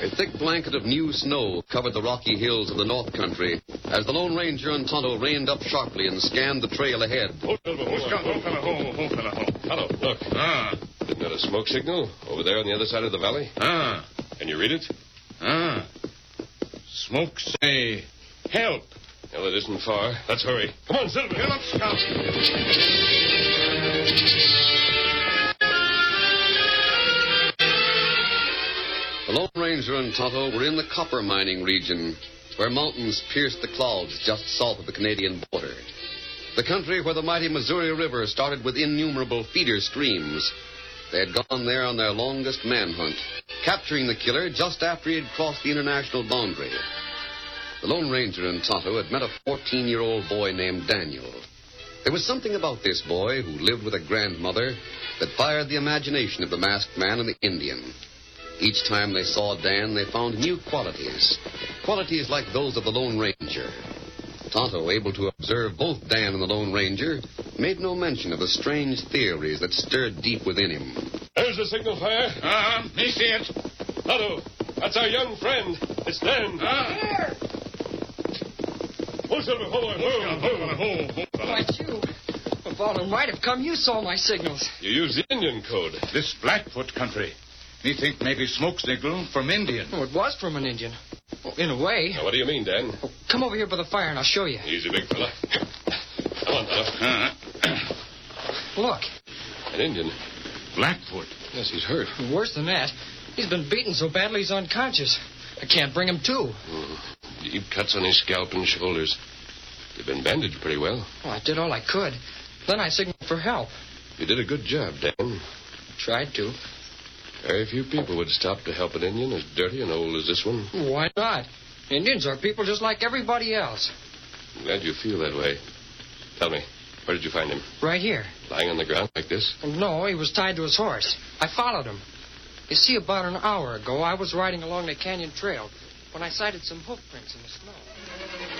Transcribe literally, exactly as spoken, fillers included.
A thick blanket of new snow covered the rocky hills of the North Country as the Lone Ranger and Tonto reined up sharply and scanned the trail ahead. Hold, hold, hold, hold, fella, hold, hold, fella, hold. Hello, look. Ah. Isn't that a smoke signal over there on the other side of the valley? Ah. Can you read it? Ah. Smoke say, help. Well, it isn't far. Let's hurry. Come on, Silver. Get up, Scout. The Lone Ranger and Tonto were in the copper mining region, where mountains pierced the clouds just south of the Canadian border. The country where the mighty Missouri River started with innumerable feeder streams. They had gone there on their longest manhunt, capturing the killer just after he had crossed the international boundary. The Lone Ranger and Tonto had met a fourteen-year-old boy named Daniel. There was something about this boy, who lived with a grandmother, that fired the imagination of the masked man and the Indian. Each time they saw Dan, they found new qualities. Qualities like those of the Lone Ranger. Tonto, able to observe both Dan and the Lone Ranger, made no mention of the strange theories that stirred deep within him. There's the signal fire. Ah, me see it. Tonto, that's our young friend. It's Dan. Ah. Here. Hold, Silver. Hold on. Hold, Hold, hold, hold, hold, Why, you. If all it might have come, you saw my signals. You used the Indian code. This Blackfoot country. Me think maybe smoke signal from Indian. Oh, it was from an Indian. Well, in a way. Now, what do you mean, Dan? Oh, come over here by the fire and I'll show you. Easy, big fella. Come on, fella. Uh, Look. An Indian. Blackfoot. Yes, he's hurt. Worse than that. He's been beaten so badly he's unconscious. I can't bring him to. Mm. Deep cuts on his scalp and shoulders. You've been bandaged pretty well. Well, I did all I could. Then I signaled for help. You did a good job, Dan. Tried to. Very few people would stop to help an Indian as dirty and old as this one. Why not? Indians are people just like everybody else. I'm glad you feel that way. Tell me, where did you find him? Right here. Lying on the ground like this? Well, no, he was tied to his horse. I followed him. You see, about an hour ago, I was riding along the canyon trail when I sighted some hoof prints in the snow.